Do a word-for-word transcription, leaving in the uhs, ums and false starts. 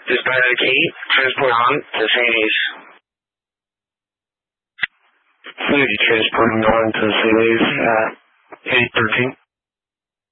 Dispatch to Kate, transport on to Saint A's. Fluid transporting on to Saint A's at eight thirteen.